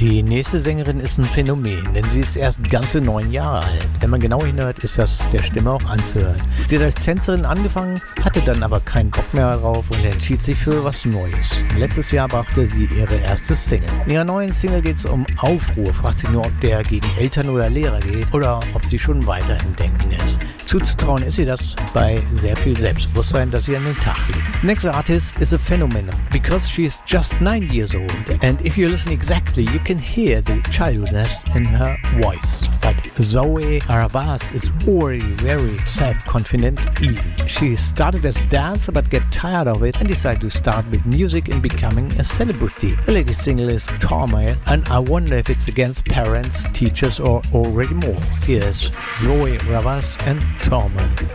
Die nächste Sängerin ist ein Phänomen, denn sie ist erst ganze 9 Jahre alt. Wenn man genau hinhört, ist das der Stimme auch anzuhören. Sie hat als Tänzerin angefangen, hatte dann aber keinen Bock mehr drauf und entschied sich für was Neues. Letztes Jahr brachte sie ihre erste Single. In ihrer neuen Single geht es um Aufruhr, fragt sich nur, ob der gegen Eltern oder Lehrer geht oder ob sie schon weiter im Denken ist. Zuzutrauen ist ihr das bei sehr viel Selbstbewusstsein, das sie an den Tag legt. Next artist is a phenomenon because she is just 9 years old, and if you listen exactly, you can hear the childhoodness in her voice. But Zoe Aravaz is already very self-confident even. She started as a dancer but get tired of it and decided to start with music and becoming a celebrity. The latest single is Turmoil, and I wonder if it's against parents, teachers or already more. Here's Zoe Aravaz and Turmoil.